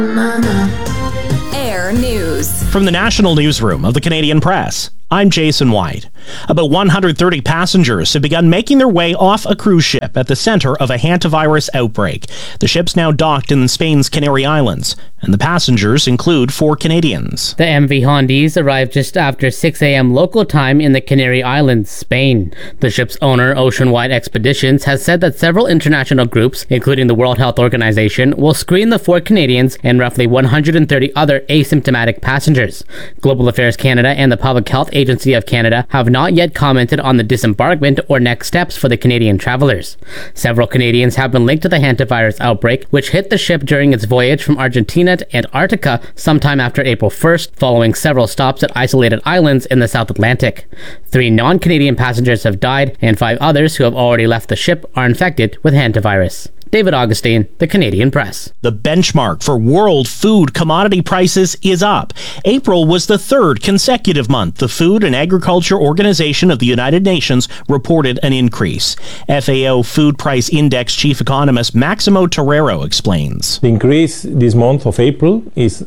Air News. From the National Newsroom of the Canadian Press, I'm Jason White. About 130 passengers have begun making their way off a cruise ship at the center of a hantavirus outbreak. The ship's now docked in Spain's Canary Islands, and the passengers include 4 Canadians. The MV Hondiz arrived just after 6 a.m. local time in the Canary Islands, Spain. The ship's owner, Oceanwide Expeditions, has said that several international groups, including the World Health Organization, will screen the 4 Canadians and roughly 130 other asymptomatic passengers. Global Affairs Canada and the Public Health Agency of Canada have not yet commented on the disembarkment or next steps for the Canadian travelers. Several Canadians have been linked to the hantavirus outbreak, which hit the ship during its voyage from Argentina to Antarctica sometime after April 1st, following several stops at isolated islands in the South Atlantic. 3 non-Canadian passengers have died, and 5 others who have already left the ship are infected with hantavirus. David Augustine, The Canadian Press. The benchmark for world food commodity prices is up. April was the 3rd consecutive month the Food and Agriculture Organization of the United Nations reported an increase. FAO Food Price Index Chief Economist Maximo Torero explains. The increase this month of April is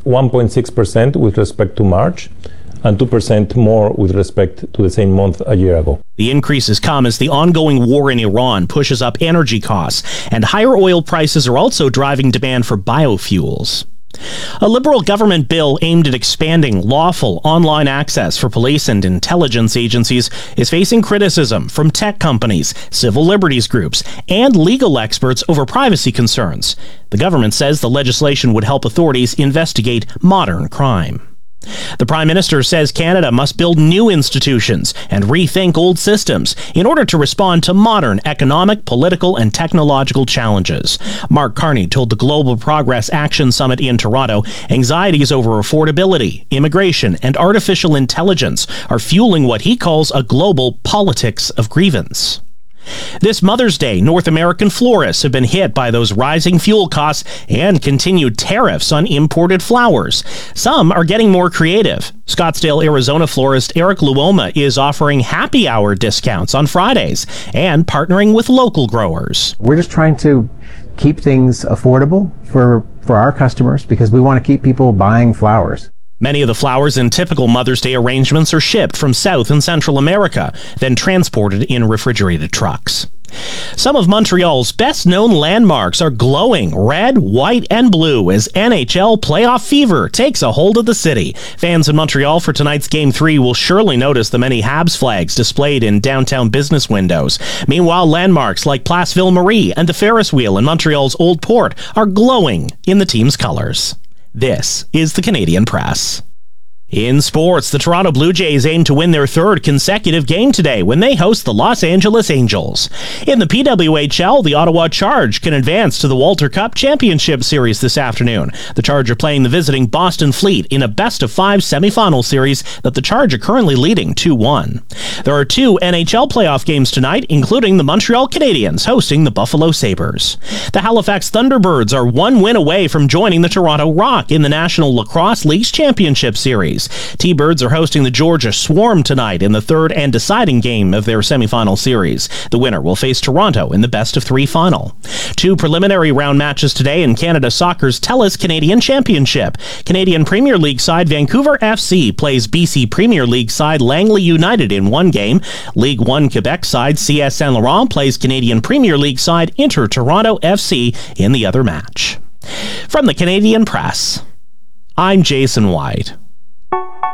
1.6% with respect to March, and 2% more with respect to the same month a year ago. The increases come as the ongoing war in Iran pushes up energy costs, and higher oil prices are also driving demand for biofuels. A Liberal government bill aimed at expanding lawful online access for police and intelligence agencies is facing criticism from tech companies, civil liberties groups, and legal experts over privacy concerns. The government says the legislation would help authorities investigate modern crime. The Prime Minister says Canada must build new institutions and rethink old systems in order to respond to modern economic, political, and technological challenges. Mark Carney told the Global Progress Action Summit in Toronto, anxieties over affordability, immigration, and artificial intelligence are fueling what he calls a global politics of grievance. This Mother's Day, North American florists have been hit by those rising fuel costs and continued tariffs on imported flowers. Some are getting more creative. Scottsdale, Arizona florist Eric Luoma is offering happy hour discounts on Fridays and partnering with local growers. We're just trying to keep things affordable for our customers because we want to keep people buying flowers. Many of the flowers in typical Mother's Day arrangements are shipped from South and Central America, then transported in refrigerated trucks. Some of Montreal's best-known landmarks are glowing red, white, and blue as NHL playoff fever takes a hold of the city. Fans in Montreal for tonight's Game 3 will surely notice the many Habs flags displayed in downtown business windows. Meanwhile, landmarks like Place Ville-Marie and the Ferris wheel in Montreal's Old Port are glowing in the team's colors. This is the Canadian Press. In sports, the Toronto Blue Jays aim to win their 3rd consecutive game today when they host the Los Angeles Angels. In the PWHL, the Ottawa Charge can advance to the Walter Cup Championship Series this afternoon. The Charge are playing the visiting Boston Fleet in a best-of-5 semifinal series that the Charge are currently leading 2-1. There are 2 NHL playoff games tonight, including the Montreal Canadiens hosting the Buffalo Sabres. The Halifax Thunderbirds are 1 win away from joining the Toronto Rock in the National Lacrosse League's Championship Series. T-Birds are hosting the Georgia Swarm tonight in the 3rd and deciding game of their semifinal series. The winner will face Toronto in the best-of-3 final. 2 preliminary round matches today in Canada Soccer's TELUS Canadian Championship. Canadian Premier League side Vancouver FC plays BC Premier League side Langley United in one game. League One Quebec side CS Saint Laurent plays Canadian Premier League side Inter Toronto FC in the other match. From the Canadian Press, I'm Jason White.